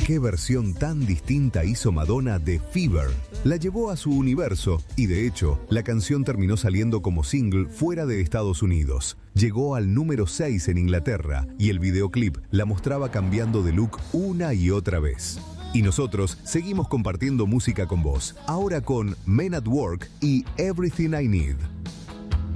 ¿Qué versión tan distinta hizo Madonna de Fever? La llevó a su universo y de hecho, la canción terminó saliendo como single fuera de Estados Unidos. Llegó al número 6 en Inglaterra y el videoclip la mostraba cambiando de look una y otra vez. Y nosotros seguimos compartiendo música con vos, ahora con Men at Work y Everything I Need.